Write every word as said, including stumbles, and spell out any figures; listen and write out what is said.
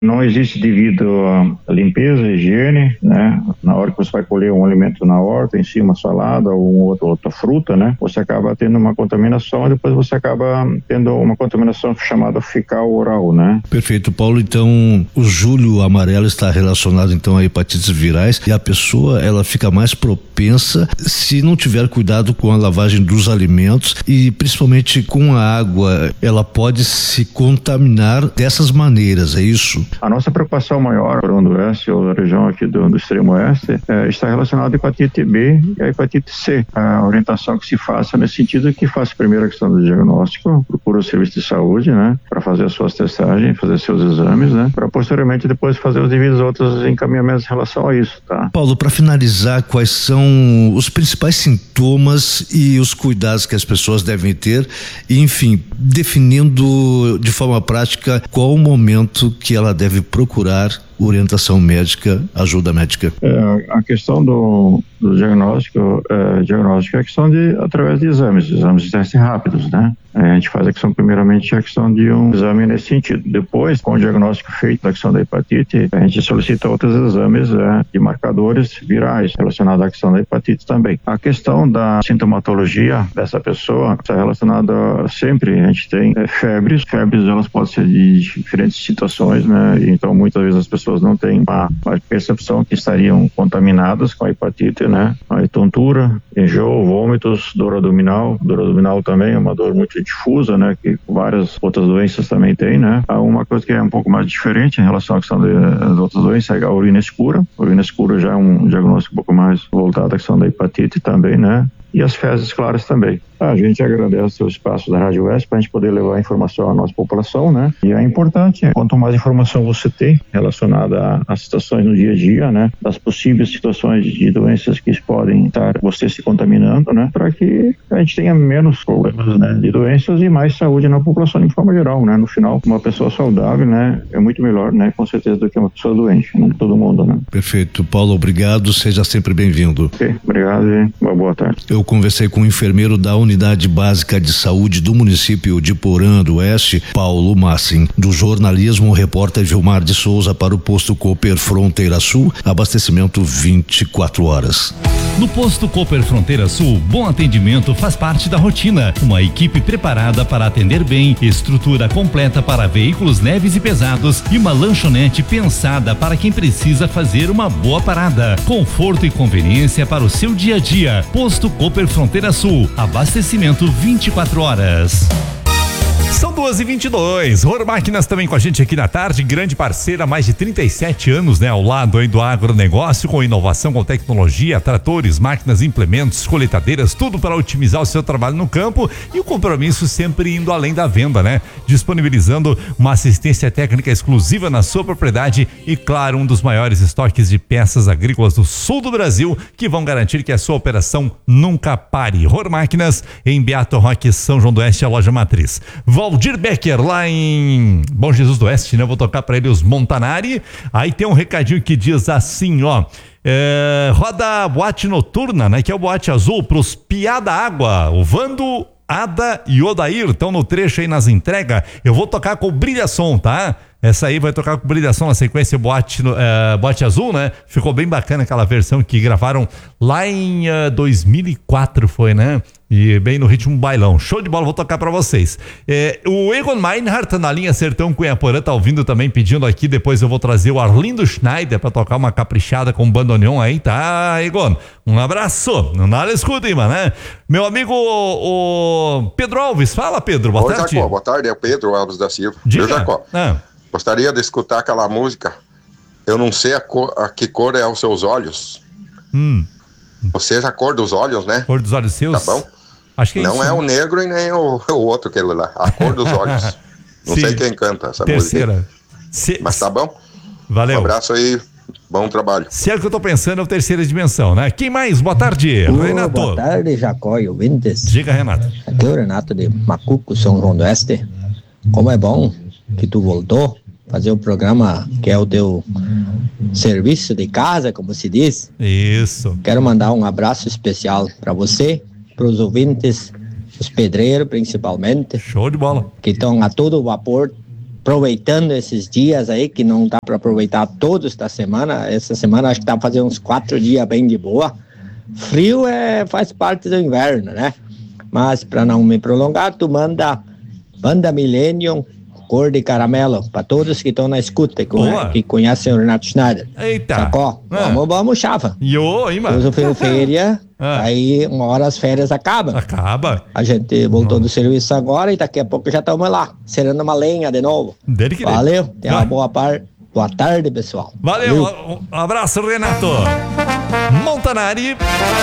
Não existe devido à limpeza, higiene, né? Na hora que você vai colher um alimento na horta, em cima salada ou um outro, outra fruta, né? Você acaba tendo uma contaminação e depois você acaba tendo uma contaminação chamada fecal oral, né? Perfeito, Paulo. Então, o julho amarelo está relacionado então a hepatites virais e a pessoa ela fica mais propensa se não tiver cuidado com a lavagem dos alimentos e principalmente com a água. Ela pode se contaminar dessas maneiras, é isso? A nossa preocupação maior para o oeste ou a região aqui do, do extremo oeste é, está relacionada à hepatite B e à hepatite C. A orientação que se faça nesse sentido é que faça primeiro a questão do diagnóstico, procura o serviço de saúde, né, para fazer as suas testagens, fazer seus exames, né, para posteriormente depois fazer os devidos outros encaminhamentos em relação a isso, tá? Paulo, para finalizar, quais são os principais sintomas e os cuidados que as pessoas devem ter, e, enfim, definindo de forma prática qual o momento que ela deve procurar orientação médica, ajuda médica? É, a questão do, do diagnóstico, é, diagnóstico é a questão de, através de exames, exames de testes rápidos, né? É, a gente faz a questão, primeiramente, a questão de um exame nesse sentido. Depois, com o diagnóstico feito da questão da hepatite, a gente solicita outros exames é, de marcadores virais relacionados à questão da hepatite também. A questão da sintomatologia dessa pessoa está relacionada sempre, a gente tem é, febres, febres elas podem ser de diferentes situações, né? E então, muitas vezes as pessoas não têm uma, uma percepção que estariam contaminadas com a hepatite, né? A tontura, enjoo, vômitos, dor abdominal, dor abdominal também é uma dor muito difusa, né, que várias outras doenças também tem, né. Há uma coisa que é um pouco mais diferente em relação à questão das outras doenças, é a urina escura. A urina escura já é um diagnóstico um pouco mais voltado à questão da hepatite também, né. E as fezes claras também. A gente agradece o espaço da Rádio Oeste para a gente poder levar informação à nossa população, né? E é importante, quanto mais informação você tem relacionada às situações no dia a dia, né? Das possíveis situações de doenças que podem estar você se contaminando, né? Para que a gente tenha menos problemas, né? De doenças e mais saúde na população de forma geral, né? No final, uma pessoa saudável, né? É muito melhor, né? Com certeza, do que uma pessoa doente, né? Todo mundo, né? Perfeito. Paulo, obrigado. Seja sempre bem-vindo. Ok, obrigado e uma boa tarde. Eu conversei com o enfermeiro da Unidade Básica de Saúde do município de Porã do Oeste, Paulo Massin. Do jornalismo, o repórter Gilmar de Souza para o posto Cooper Fronteira Sul, abastecimento vinte e quatro horas. No posto Cooper Fronteira Sul, bom atendimento faz parte da rotina. Uma equipe preparada para atender bem, estrutura completa para veículos leves e pesados e uma lanchonete pensada para quem precisa fazer uma boa parada. Conforto e conveniência para o seu dia a dia. Posto Cooper Fronteira Sul, abastecimento vinte e quatro horas. São duas e vinte e dois. Rohr Máquinas também com a gente aqui na tarde, grande parceira há mais de trinta e sete anos, né? Ao lado aí do agronegócio, com inovação, com tecnologia, tratores, máquinas, implementos, coletadeiras, tudo para otimizar o seu trabalho no campo e o compromisso sempre indo além da venda, né? Disponibilizando uma assistência técnica exclusiva na sua propriedade e, claro, um dos maiores estoques de peças agrícolas do sul do Brasil que vão garantir que a sua operação nunca pare. Rohr Máquinas em Beato Roque, São João do Oeste, a loja matriz. Valdir Becker, lá em Bom Jesus do Oeste, né? Vou tocar pra ele os Montanari. Aí tem um recadinho que diz assim, ó. É, roda boate noturna, né? Que é o boate azul pros Piada Água. O Vando, Ada e Odair estão no trecho aí nas entregas. Eu vou tocar com o Brilhação, tá? Essa aí vai tocar com Brilhação na sequência, boate, no, uh, boate azul, né? Ficou bem bacana aquela versão que gravaram lá em uh, dois mil e quatro, foi, né? E bem no ritmo bailão. Show de bola, vou tocar pra vocês. É, o Egon Meinhardt na linha Sertão Cunhaporã tá ouvindo também, pedindo aqui. Depois eu vou trazer o Arlindo Schneider pra tocar uma caprichada com o bandoneon aí, tá, Egon? Um abraço. Não nada escuta, hein, mano, né? Meu amigo, o, o Pedro Alves. Fala, Pedro, boa Oi, tarde. Jacó, boa tarde, é o Pedro Alves da Silva. Diga. Eu, Jacó, Ah. gostaria de escutar aquela música. Eu não sei a, cor, a que cor é os seus olhos. Hum. Ou seja, a cor dos olhos, né? Cor dos olhos seus? Tá bom? Acho que é não isso, é né? o negro e nem o, o outro, aquele lá. A cor dos olhos. Não Sim. sei quem canta essa Terceira. música. Se... Mas tá bom? Valeu. Um abraço aí. Bom trabalho. Se é o que eu tô pensando, é o terceira dimensão, né? Quem mais? Boa tarde, Oh, Renato. boa tarde, Jacó e ouvintes. Diga, Renato. Aqui é o Renato de Macuco, São João do Oeste. Como é bom que tu voltou fazer o programa que é o teu serviço de casa, como se diz. Isso. Quero mandar um abraço especial para você, para os ouvintes, os pedreiros principalmente. Show de bola. Que estão a todo vapor aproveitando esses dias aí, que não dá para aproveitar todos da semana. Essa semana acho que dá pra fazer uns quatro dias bem de boa. Frio é, faz parte do inverno, né? Mas para não me prolongar, tu manda Banda Millennium, Cor de Caramelo, para todos que estão na escuta, que, que conhecem o Renato Schneider. Eita! Sacou? Ah. Vamos, vamos, chava. Yo, hein, mano? Depois férias, ah. aí uma hora as férias acabam. Acaba. A gente voltou do serviço agora e daqui a pouco já estamos lá, serando uma lenha de novo. Dele que Valeu, tenha uma boa, par... boa tarde, pessoal. Valeu, Valeu. Um abraço, Renato. Montanari.